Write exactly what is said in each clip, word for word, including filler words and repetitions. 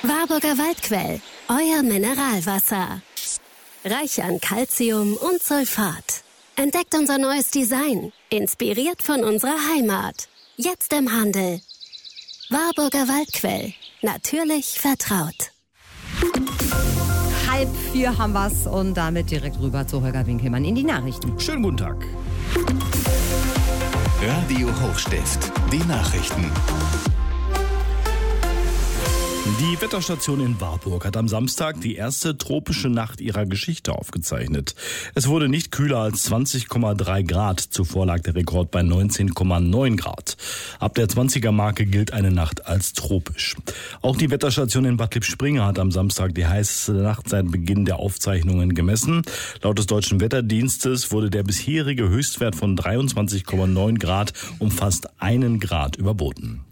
Warburger Waldquell, euer Mineralwasser. Reich an Calcium und Sulfat. Entdeckt unser neues Design, inspiriert von unserer Heimat. Jetzt im Handel. Warburger Waldquell, natürlich vertraut. Halb vier haben wir's und damit direkt rüber zu Holger Winkelmann in die Nachrichten. Schönen guten Tag. Radio Hochstift, die Nachrichten. Die Wetterstation in Warburg hat am Samstag die erste tropische Nacht ihrer Geschichte aufgezeichnet. Es wurde nicht kühler als zwanzig Komma drei Grad. Zuvor lag der Rekord bei neunzehn Komma neun Grad. Ab der zwanziger-Marke gilt eine Nacht als tropisch. Auch die Wetterstation in Bad Lippspringe hat am Samstag die heißeste Nacht seit Beginn der Aufzeichnungen gemessen. Laut des Deutschen Wetterdienstes wurde der bisherige Höchstwert von dreiundzwanzig Komma neun Grad um fast einen Grad überboten.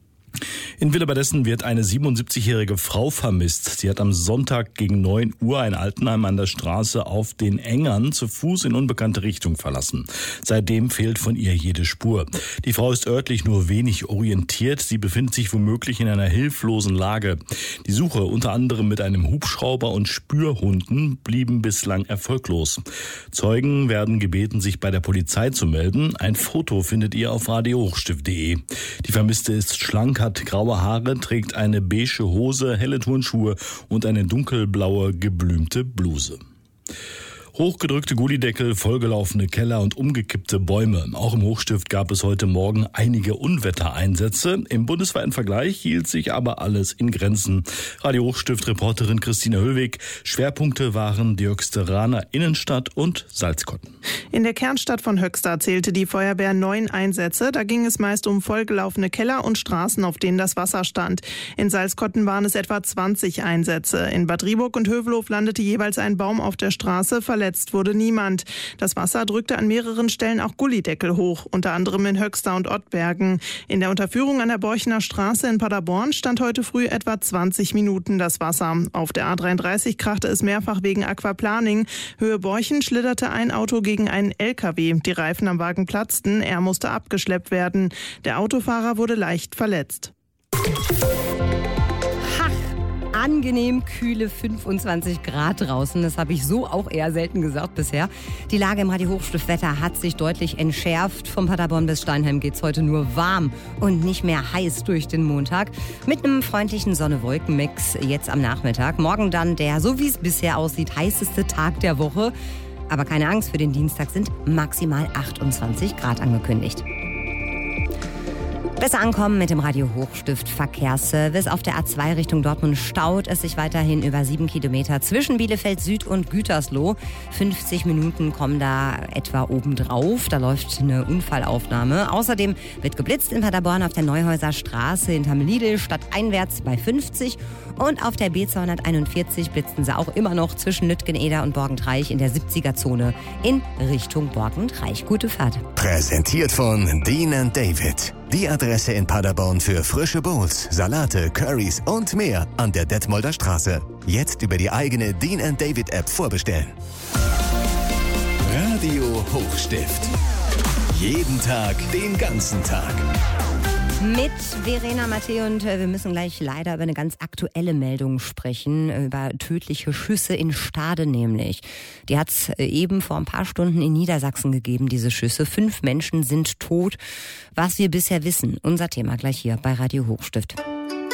In Willebadessen wird eine siebenundsiebzigjährige Frau vermisst. Sie hat am Sonntag gegen neun Uhr ein Altenheim an der Straße auf den Engern zu Fuß in unbekannte Richtung verlassen. Seitdem fehlt von ihr jede Spur. Die Frau ist örtlich nur wenig orientiert. Sie befindet sich womöglich in einer hilflosen Lage. Die Suche, unter anderem mit einem Hubschrauber und Spürhunden, blieben bislang erfolglos. Zeugen werden gebeten, sich bei der Polizei zu melden. Ein Foto findet ihr auf radio hochstift punkt de. Die Vermisste ist schlank, hat graue Haare, trägt eine beige Hose, helle Turnschuhe und eine dunkelblaue geblümte Bluse. Hochgedrückte Gullydeckel, vollgelaufene Keller und umgekippte Bäume. Auch im Hochstift gab es heute Morgen einige Unwettereinsätze. Im bundesweiten Vergleich hielt sich aber alles in Grenzen. Radio Hochstift-Reporterin Christina Höllweg. Schwerpunkte waren die Höxteraner Innenstadt und Salzkotten. In der Kernstadt von Höxter zählte die Feuerwehr neun Einsätze. Da ging es meist um vollgelaufene Keller und Straßen, auf denen das Wasser stand. In Salzkotten waren es etwa zwanzig Einsätze. In Bad Rieburg und Hövelhof landete jeweils ein Baum auf der Straße. Verletzt wurde niemand. Das Wasser drückte an mehreren Stellen auch Gullydeckel hoch, unter anderem in Höxter und Ottbergen. In der Unterführung an der Borchener Straße in Paderborn stand heute früh etwa zwanzig Minuten das Wasser. Auf der A dreiunddreißig krachte es mehrfach wegen Aquaplaning. Höhe Borchen schlitterte ein Auto gegen einen L K W. Die Reifen am Wagen platzten, er musste abgeschleppt werden. Der Autofahrer wurde leicht verletzt. Angenehm kühle fünfundzwanzig Grad draußen. Das habe ich so auch eher selten gesagt bisher. Die Lage im Radio Hochstift Wetter hat sich deutlich entschärft. Von Paderborn bis Steinheim geht es heute nur warm und nicht mehr heiß durch den Montag. Mit einem freundlichen Sonne-Wolken-Mix jetzt am Nachmittag. Morgen dann der, so wie es bisher aussieht, heißeste Tag der Woche. Aber keine Angst, für den Dienstag sind maximal achtundzwanzig Grad angekündigt. Besser ankommen mit dem Radio Hochstift Verkehrsservice. Auf der A zwei Richtung Dortmund staut es sich weiterhin über sieben Kilometer zwischen Bielefeld Süd und Gütersloh. fünfzig Minuten kommen da etwa obendrauf. Da läuft eine Unfallaufnahme. Außerdem wird geblitzt in Paderborn auf der Neuhäuser Straße hinterm Lidl stadteinwärts bei fünfzig. Und auf der B zweihunderteinundvierzig blitzen sie auch immer noch zwischen Lütgeneder und Borgentreich in der siebziger-Zone in Richtung Borgentreich. Gute Fahrt. Präsentiert von Dean and David. Die Adresse in Paderborn für frische Bowls, Salate, Currys und mehr an der Detmolder Straße. Jetzt über die eigene Dean and David App vorbestellen. Radio Hochstift. Jeden Tag, den ganzen Tag. Mit Verena Mattei und wir müssen gleich leider über eine ganz aktuelle Meldung sprechen, über tödliche Schüsse in Stade nämlich. Die hat es eben vor ein paar Stunden in Niedersachsen gegeben, diese Schüsse. Fünf Menschen sind tot. Was wir bisher wissen, unser Thema gleich hier bei Radio Hochstift.